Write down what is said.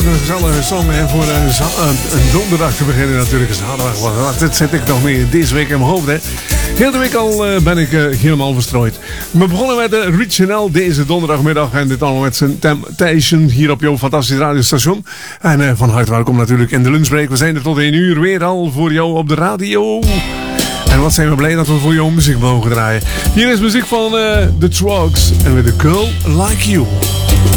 wat een gezellige song hè, voor een donderdag te beginnen natuurlijk. Zaterdag, dit zet ik nog mee deze week in mijn hoofd. Hè. Heel de week al ben ik helemaal verstrooid. We begonnen met Rich Chanel deze donderdagmiddag. En dit allemaal met zijn Temptation hier op jouw fantastisch radiostation. En van harte welkom natuurlijk in de lunchbreak. We zijn er tot 1 uur weer al voor jou op de radio. En wat zijn we blij dat we voor jou muziek mogen draaien. Hier is muziek van The Trucks en with a Girl Like You.